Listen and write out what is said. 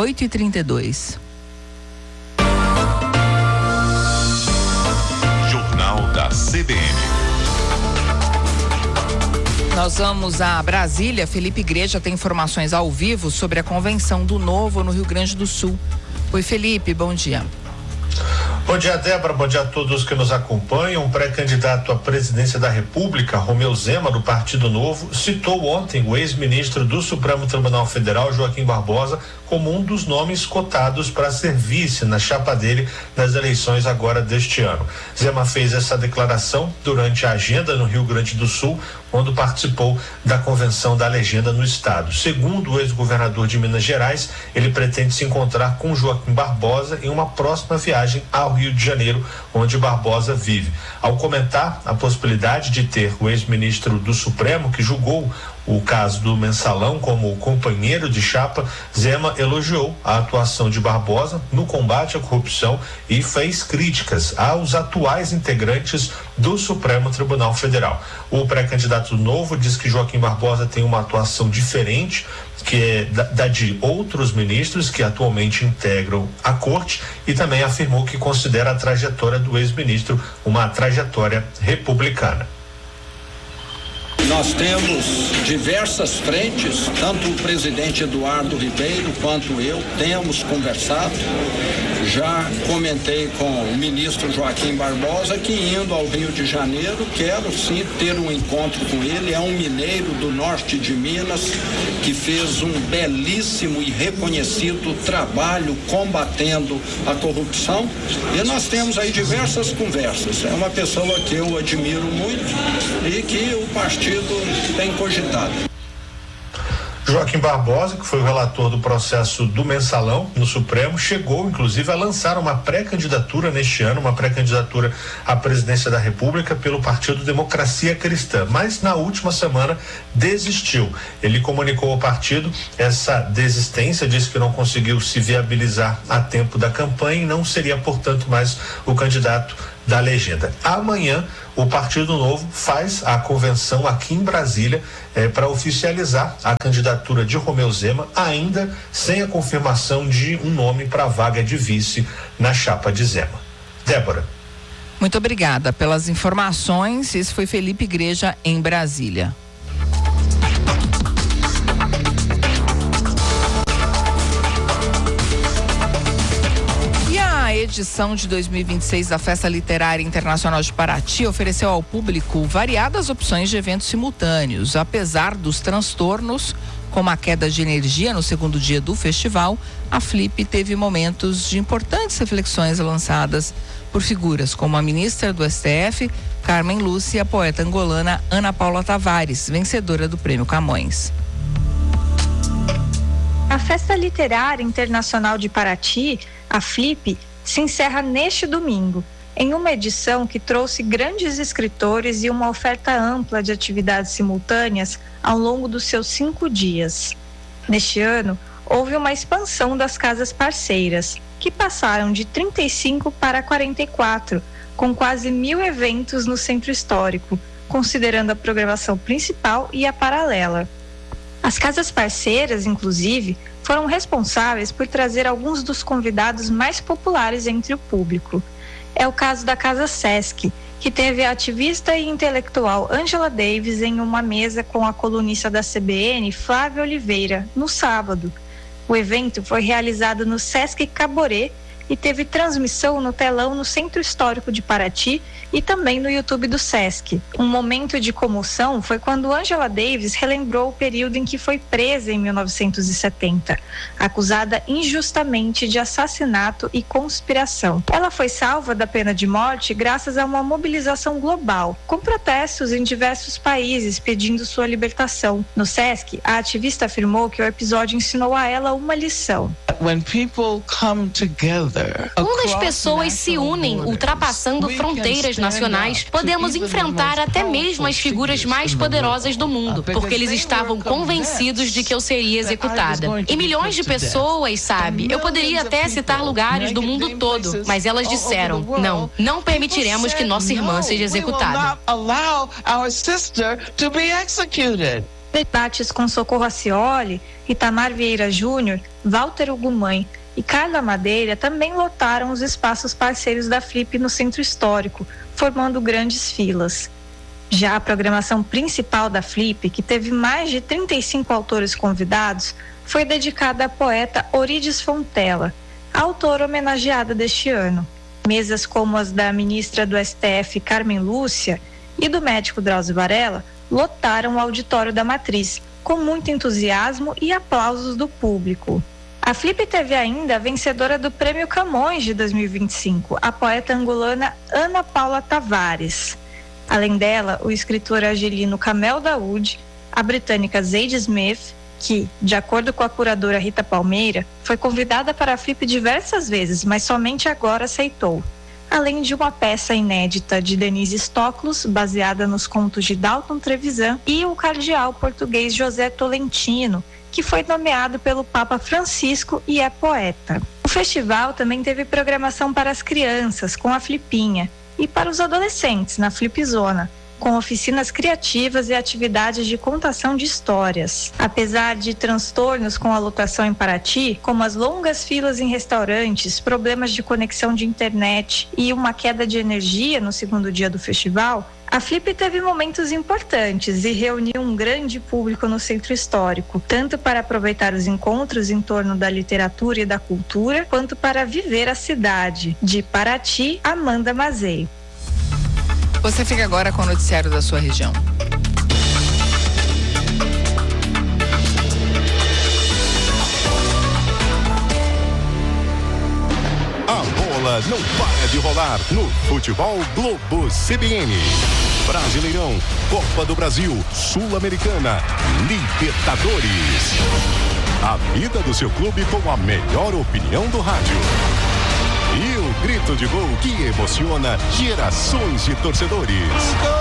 8h32. Jornal da CBN. Nós vamos a Brasília. Felipe Igreja tem informações ao vivo sobre a convenção do Novo no Rio Grande do Sul. Oi, Felipe, bom dia. Bom dia, Débora. Bom dia a todos que nos acompanham. O pré-candidato à presidência da República, Romeu Zema, do Partido Novo, citou ontem o ex-ministro do Supremo Tribunal Federal, Joaquim Barbosa, como um dos nomes cotados para ser vice na chapa dele nas eleições agora deste ano. Zema fez essa declaração durante a agenda no Rio Grande do Sul, quando participou da convenção da legenda no estado. Segundo o ex-governador de Minas Gerais, ele pretende se encontrar com Joaquim Barbosa em uma próxima viagem ao Rio de Janeiro, onde Barbosa vive. Ao comentar a possibilidade de ter o ex-ministro do Supremo, que julgou o caso do Mensalão como companheiro de chapa, Zema elogiou a atuação de Barbosa no combate à corrupção e fez críticas aos atuais integrantes do Supremo Tribunal Federal. O pré-candidato Novo diz que Joaquim Barbosa tem uma atuação diferente, que é da de outros ministros que atualmente integram a corte, e também afirmou que considera a trajetória do ex-ministro uma trajetória republicana. Nós temos diversas frentes, tanto o presidente Eduardo Ribeiro quanto eu temos conversado. Já comentei com o ministro Joaquim Barbosa que, indo ao Rio de Janeiro, quero sim ter um encontro com ele. É um mineiro do norte de Minas que fez um belíssimo e reconhecido trabalho combatendo a corrupção, e nós temos aí diversas conversas. É uma pessoa que eu admiro muito e que o partido tem cogitado. Joaquim Barbosa, que foi o relator do processo do Mensalão no Supremo, chegou inclusive a lançar uma pré-candidatura neste ano, uma pré-candidatura à presidência da República pelo Partido Democracia Cristã, mas na última semana desistiu. Ele comunicou ao partido essa desistência, disse que não conseguiu se viabilizar a tempo da campanha e não seria, portanto, mais o candidato da legenda. Amanhã o Partido Novo faz a convenção aqui em Brasília para oficializar a candidatura de Romeu Zema, ainda sem a confirmação de um nome para a vaga de vice na chapa de Zema. Débora. Muito obrigada pelas informações. Esse foi Felipe Igreja em Brasília. A edição de 2026 da Festa Literária Internacional de Paraty ofereceu ao público variadas opções de eventos simultâneos. Apesar dos transtornos, como a queda de energia no segundo dia do festival, a Flip teve momentos de importantes reflexões lançadas por figuras como a ministra do STF, Carmen Lúcia, e a poeta angolana Ana Paula Tavares, vencedora do Prêmio Camões. A Festa Literária Internacional de Paraty, a Flip, se encerra neste domingo, em uma edição que trouxe grandes escritores e uma oferta ampla de atividades simultâneas ao longo dos seus 5 dias. Neste ano, houve uma expansão das casas parceiras, que passaram de 35 para 44, com quase 1.000 eventos no Centro Histórico, considerando a programação principal e a paralela. As casas parceiras, inclusive, foram responsáveis por trazer alguns dos convidados mais populares entre o público. É o caso da Casa Sesc, que teve a ativista e intelectual Angela Davis em uma mesa com a colunista da CBN, Flávia Oliveira, no sábado. O evento foi realizado no Sesc Caboré e teve transmissão no telão no Centro Histórico de Paraty e também no YouTube do Sesc. Um momento de comoção foi quando Angela Davis relembrou o período em que foi presa em 1970, acusada injustamente de assassinato e conspiração. Ela foi salva da pena de morte graças a uma mobilização global, com protestos em diversos países pedindo sua libertação. No Sesc, a ativista afirmou que o episódio ensinou a ela uma lição. Quando as pessoas se unem, ultrapassando fronteiras nacionais, podemos enfrentar até mesmo as figuras mais poderosas do mundo, porque eles estavam convencidos de que eu seria executada. E milhões de pessoas, sabe? Eu poderia até citar lugares do mundo todo, mas elas disseram: não permitiremos que nossa irmã seja executada. Debates com Socorro Acioli, Itamar Vieira Júnior, Walter Ugumãe e Carla Madeira também lotaram os espaços parceiros da Flip no Centro Histórico, formando grandes filas. Já a programação principal da Flip, que teve mais de 35 autores convidados, foi dedicada à poeta Orides Fontella, a autora homenageada deste ano. Mesas como as da ministra do STF, Carmen Lúcia, e do médico Drauzio Varela lotaram o auditório da Matriz, com muito entusiasmo e aplausos do público. A Flip teve ainda a vencedora do Prêmio Camões de 2025, a poeta angolana Ana Paula Tavares. Além dela, o escritor argelino Kamel Daoud, a britânica Zadie Smith, que, de acordo com a curadora Rita Palmeira, foi convidada para a Flip diversas vezes, mas somente agora aceitou. Além de uma peça inédita de Denise Stoklos, baseada nos contos de Dalton Trevisan, e o cardeal português José Tolentino, que foi nomeado pelo Papa Francisco e é poeta. O festival também teve programação para as crianças, com a Flipinha, e para os adolescentes, na Flipzona, com oficinas criativas e atividades de contação de histórias. Apesar de transtornos com a lotação em Paraty, como as longas filas em restaurantes, problemas de conexão de internet e uma queda de energia no segundo dia do festival, a Flip teve momentos importantes e reuniu um grande público no Centro Histórico, tanto para aproveitar os encontros em torno da literatura e da cultura, quanto para viver a cidade. De Paraty, Amanda Mazei. Você fica agora com o noticiário da sua região. A bola não para de rolar no Futebol Globo CBN. Brasileirão, Copa do Brasil, Sul-Americana, Libertadores. A vida do seu clube com a melhor opinião do rádio. E o grito de gol que emociona gerações de torcedores.